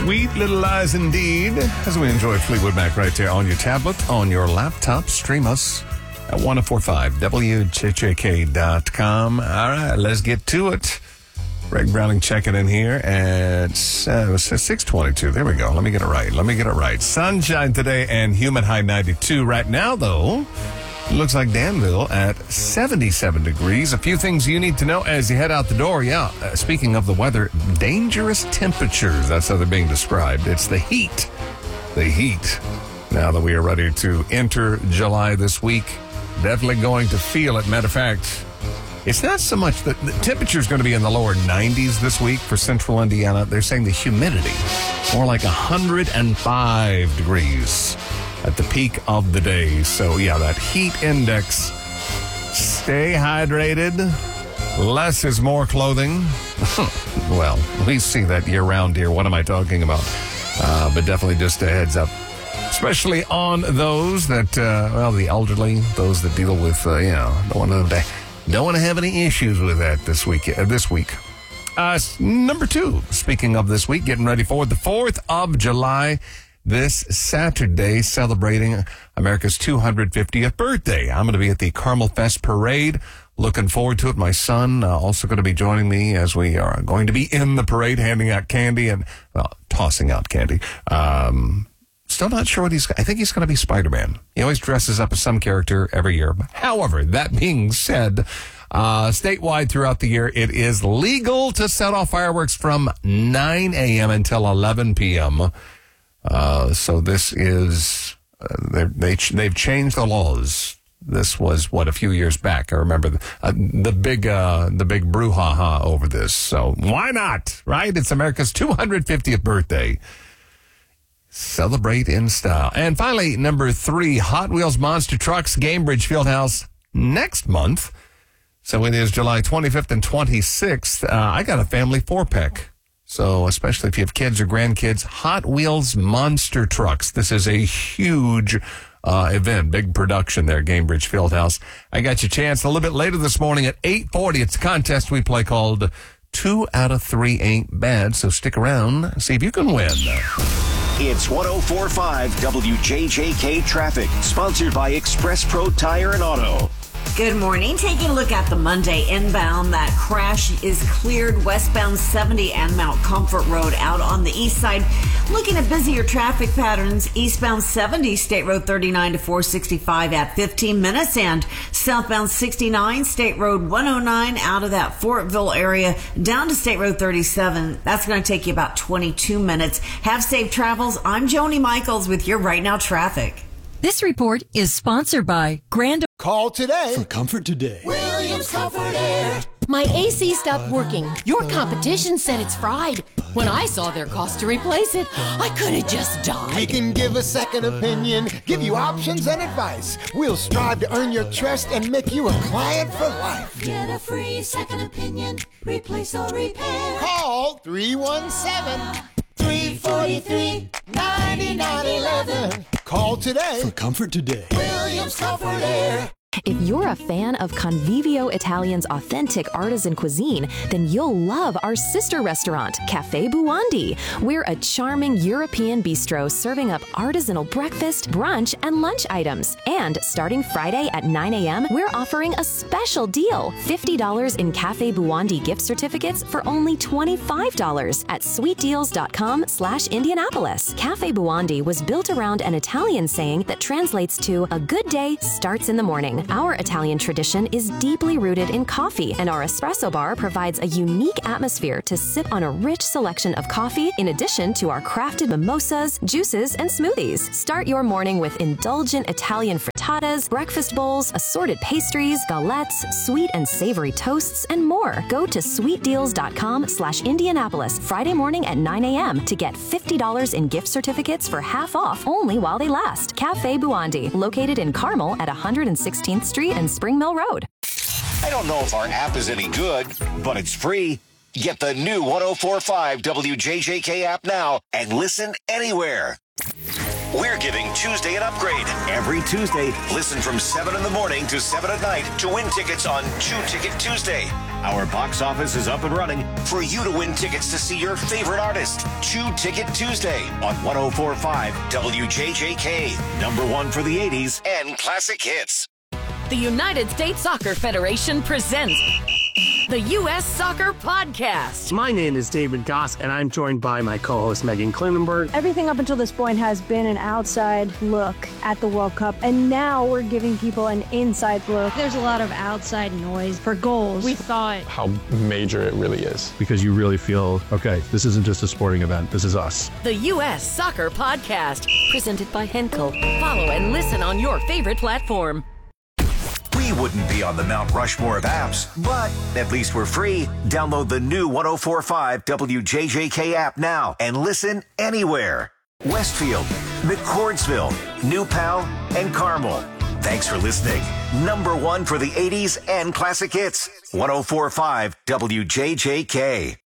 Sweet little lies indeed. As we enjoy Fleetwood Mac right there on your tablet, on your laptop. Stream us at 1045wjjk.com. All right, let's get to it. Greg Browning checking in here at 6:22. There we go. Let me get it right. Sunshine today and humid high 92. Right now, though, it looks like Danville at 77 degrees. A few things you need to know as you head out the door. Yeah, speaking of the weather, dangerous temperatures. That's how they're being described. It's the heat. The heat. Now that we are ready to enter July this week, definitely going to feel it. Matter of fact, it's not so much that the temperature is going to be in the lower 90s this week for central Indiana. They're saying the humidity, more like 105 degrees at the peak of the day. So, yeah, that heat index. Stay hydrated. Less is more clothing. Well, we see that year-round here. What am I talking about? But definitely just a heads up. Especially on those that, the elderly, those that deal with, don't want to have any issues with that this week. Number 2, speaking of this week, getting ready for the 4th of July, this Saturday, celebrating America's 250th birthday. I'm going to be at the Carmel Fest Parade. Looking forward to it. My son also going to be joining me as we are going to be in the parade, handing out candy and, tossing out candy. Still not sure what I think he's going to be Spider-Man. He always dresses up as some character every year. However, that being said, statewide throughout the year, it is legal to set off fireworks from 9 a.m. until 11 p.m. So this is, they've changed the laws. This was, a few years back. I remember the big brouhaha over this. So why not, right? It's America's 250th birthday. Celebrate in style. And finally, number 3, Hot Wheels Monster Trucks, Gamebridge Fieldhouse next month. So it is July 25th and 26th. I got a family 4-pack. So especially if you have kids or grandkids, Hot Wheels Monster Trucks. This is a huge event, big production there at Gamebridge Fieldhouse. I got your chance a little bit later this morning at 8:40. It's a contest we play called 2 out of 3 Ain't Bad. So stick around, see if you can win. It's 104.5 WJJK Traffic, sponsored by Express Pro Tire and Auto. Good morning. Taking a look at the Monday inbound, that crash is cleared westbound 70 and Mount Comfort Road out on the east side. Looking at busier traffic patterns, eastbound 70, State Road 39 to 465 at 15 minutes, and southbound 69, State Road 109 out of that Fortville area down to State Road 37. That's going to take you about 22 minutes. Have safe travels. I'm Joni Michaels with your Right Now Traffic. This report is sponsored by Grand. Call today for Comfort Today. Williams Comfort Air. My AC stopped working. Your competition said it's fried. When I saw their cost to replace it, I could have just died. We can give a second opinion, give you options and advice. We'll strive to earn your trust and make you a client for life. Get a free second opinion, replace or repair. Call 317-343-9911. Call today for Comfort Today. Williams Comfort Air. If you're a fan of Convivio Italian's authentic artisan cuisine, then you'll love our sister restaurant, Cafe Buondi. We're a charming European bistro serving up artisanal breakfast, brunch, and lunch items. And starting Friday at 9 a.m., we're offering a special deal, $50 in Cafe Buondi gift certificates for only $25 at sweetdeals.com/Indianapolis. Cafe Buondi was built around an Italian saying that translates to "a good day starts in the morning." Our Italian tradition is deeply rooted in coffee, and our espresso bar provides a unique atmosphere to sip on a rich selection of coffee in addition to our crafted mimosas, juices, and smoothies. Start your morning with indulgent Italian frittatas, breakfast bowls, assorted pastries, galettes, sweet and savory toasts, and more. Go to sweetdeals.com/Indianapolis Friday morning at 9 a.m. to get $50 in gift certificates for half off only while they last. Cafe Buondi, located in Carmel at 116th Street and Spring Mill Road. I don't know if our app is any good, but it's free. Get the new 104.5 WJJK app now and listen anywhere. We're giving Tuesday an upgrade. Every Tuesday, listen from 7 in the morning to 7 at night to win tickets on 2 Ticket Tuesday. Our box office is up and running for you to win tickets to see your favorite artist. 2 Ticket Tuesday on 104.5 WJJK. Number 1 for the 80s and classic hits. The United States Soccer Federation presents the U.S. Soccer Podcast. My name is David Goss, and I'm joined by my co-host Megan Klinenberg. Everything up until this point has been an outside look at the World Cup, and now we're giving people an inside look. There's a lot of outside noise for goals. We thought how major it really is. Because you really feel, okay, this isn't just a sporting event, this is us. The U.S. Soccer Podcast, presented by Henkel. Follow and listen on your favorite platform. We wouldn't be on the Mount Rushmore of apps, but at least we're free. Download the new 104.5 WJJK app now and listen anywhere. Westfield, McCordsville, New Pal, and Carmel. Thanks for listening. Number 1 for the 80s and classic hits. 104.5 WJJK.